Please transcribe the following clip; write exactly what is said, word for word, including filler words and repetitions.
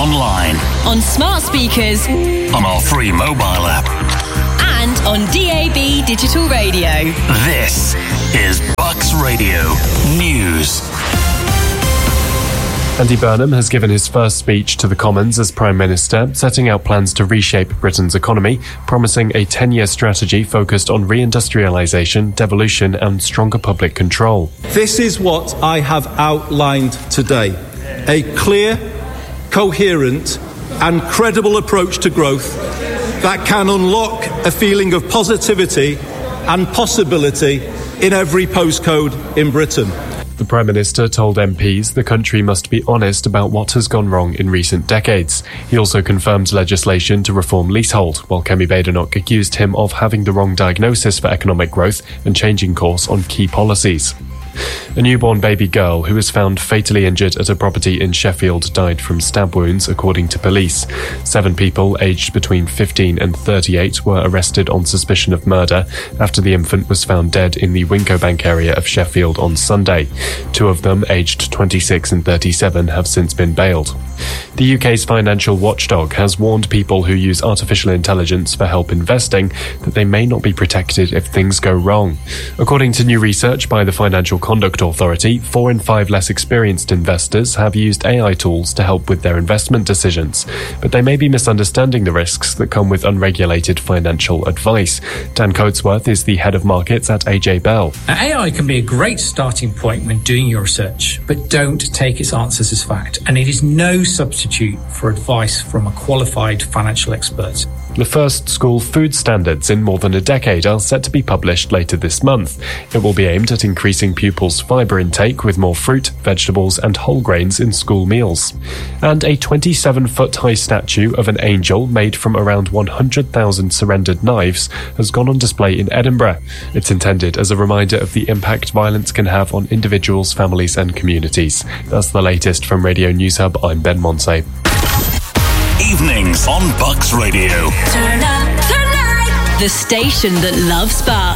online, on smart speakers, on our free mobile app, and on D A B digital radio. This is Bucks Radio News. Andy Burnham has given his first speech to the Commons as Prime Minister, setting out plans to reshape Britain's economy, promising a ten-year strategy focused on reindustrialisation, devolution and stronger public control. This is what I have outlined today. A clear, coherent and credible approach to growth that can unlock a feeling of positivity and possibility in every postcode in Britain. The Prime Minister told M Ps the country must be honest about what has gone wrong in recent decades. He also confirmed legislation to reform leasehold, while Kemi Badenoch accused him of having the wrong diagnosis for economic growth and changing course on key policies. A newborn baby girl who was found fatally injured at a property in Sheffield died from stab wounds, according to police. Seven people aged between fifteen and thirty-eight were arrested on suspicion of murder after the infant was found dead in the Winco Bank area of Sheffield on Sunday. Two of them, aged twenty-six and thirty-seven, have since been bailed. The U K's financial watchdog has warned people who use artificial intelligence for help investing that they may not be protected if things go wrong. According to new research by the Financial Conduct Authority, four in five less experienced investors have used A I tools to help with their investment decisions, but they may be misunderstanding the risks that come with unregulated financial advice. Dan Coatsworth is the head of markets at A J Bell. Now, A I can be a great starting point when doing your research, but don't take its answers as fact, and it is no substitute for advice from a qualified financial expert. The first school food standards in more than a decade are set to be published later this month. It will be aimed at increasing pupils' fibre intake with more fruit, vegetables and whole grains in school meals. And a twenty-seven foot high statue of an angel made from around one hundred thousand surrendered knives has gone on display in Edinburgh. It's intended as a reminder of the impact violence can have on individuals, families and communities. That's the latest from Radio News Hub. I'm Ben Monsey. Evenings on Bucks Radio. Turn up the night. The station that loves Bucks.